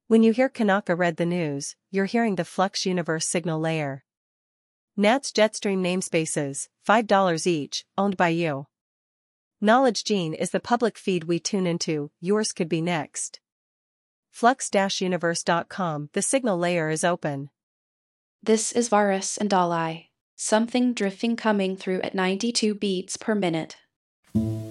When you hear Kanaka read the news, you're hearing the Flux Universe signal layer. NAT's Jetstream namespaces, $5 each, owned by you. Knowledge Gene is the public feed we tune into, yours could be next. Flux-universe.com, the signal layer is open. This is Varus and Dalai. Something drifting coming through at 92 beats per minute.